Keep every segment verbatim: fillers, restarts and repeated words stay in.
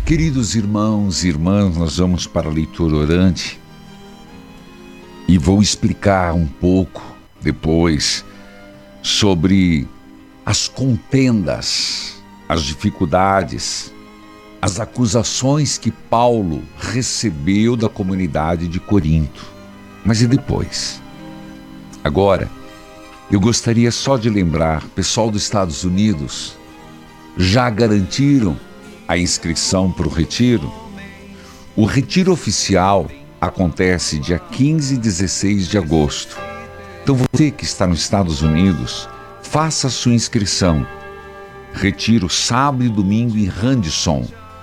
Queridos irmãos e irmãs, nós vamos para a leitura orante e vou explicar um pouco depois sobre as contendas, as dificuldades, as acusações que Paulo recebeu da comunidade de Corinto. Mas e depois? Agora, eu gostaria só de lembrar, pessoal dos Estados Unidos, já garantiram a inscrição para o retiro? O retiro oficial acontece dia quinze e dezesseis de agosto. Então você que está nos Estados Unidos, faça a sua inscrição. Retiro sábado e domingo em Radisson,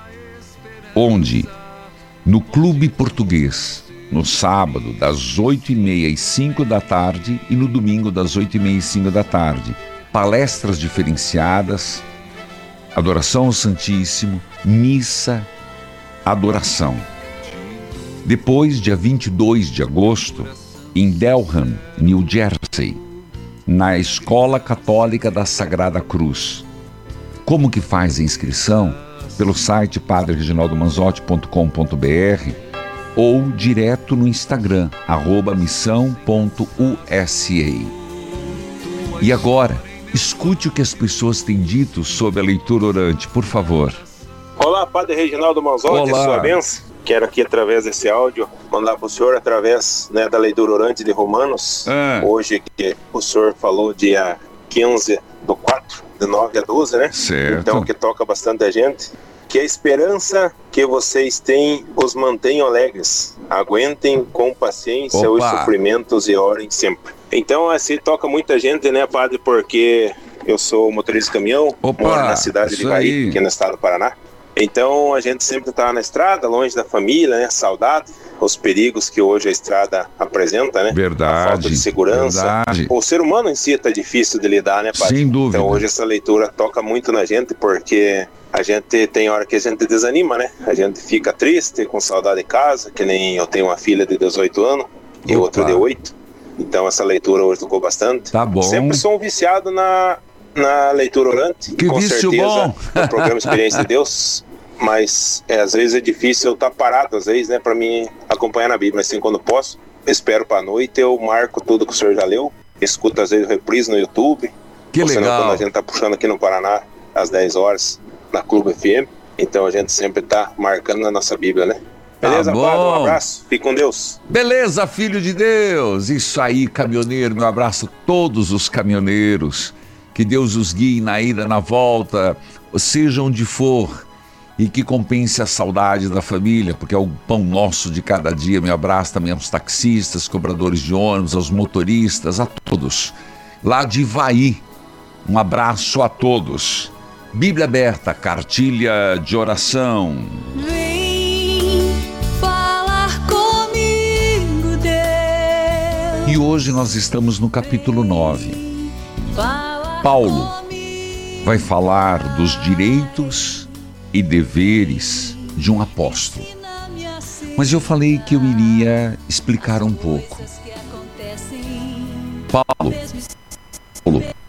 onde no Clube Português, no sábado das oito e meia às cinco da tarde e no domingo das oito e meia às cinco da tarde, palestras diferenciadas, adoração ao Santíssimo, missa, adoração. Depois, dia vinte e dois de agosto, em Delham, New Jersey, na Escola Católica da Sagrada Cruz. Como que faz a inscrição? Pelo site padre reginaldo manzotti ponto com ponto b r ou direto no Instagram, arroba missão ponto u s a. E agora, escute o que as pessoas têm dito sobre a leitura orante, por favor. Olá, Padre Reginaldo Manzotti, Olá. Sua bênção. Quero aqui, através desse áudio, mandar para o senhor, através, né, da leitura orante de Romanos, Ah. hoje que o senhor falou dia quinze do quatro, de nove a doze, né? Certo. Então, que toca bastante a gente. Que a esperança que vocês têm os mantenham alegres. Aguentem com paciência Opa. os sofrimentos e orem sempre. Então, assim, toca muita gente, né, Padre? Porque eu sou motorista de caminhão, Opa, moro na cidade de isso Ivaí, aí. aqui no estado do Paraná. Então, a gente sempre está na estrada, longe da família, né? Saudade, os perigos que hoje a estrada apresenta, né? Verdade, A falta de segurança. verdade. O ser humano em si está difícil de lidar, né, Padre? Sem dúvida. Então, hoje essa leitura toca muito na gente, porque a gente tem hora que a gente desanima, né? A gente fica triste, com saudade de casa, que nem eu tenho uma filha de dezoito anos e Opa. outra de oito. Então, essa leitura hoje tocou bastante. Tá bom. Sempre sou um viciado na, na leitura orante. Que com vício certeza, bom. no programa Experiência de Deus. Mas é, às vezes é difícil eu estar parado, às vezes, né, para mim acompanhar na Bíblia. Assim, quando posso, espero para a noite, eu marco tudo que o senhor já leu, escuto às vezes reprise no YouTube. Que Ou senão, legal. quando a gente tá puxando aqui no Paraná, às dez horas, na Clube F M, então a gente sempre tá marcando na nossa Bíblia, né? Tá Beleza, bom. Padre? Um abraço, fique com Deus. Beleza, filho de Deus. Isso aí, caminhoneiro. Meu abraço a todos os caminhoneiros. Que Deus os guie na ida, na volta, seja onde for. E que compense a saudade da família, porque é o pão nosso de cada dia. Meu abraço também aos taxistas, cobradores de ônibus, aos motoristas, a todos. Lá de Ivaí, um abraço a todos. Bíblia aberta, cartilha de oração. Vem falar comigo, Deus. E hoje nós estamos no capítulo nove. Falar Paulo comigo. vai falar dos direitos e deveres de um apóstolo. Mas eu falei que eu iria explicar um pouco. Paulo, Paulo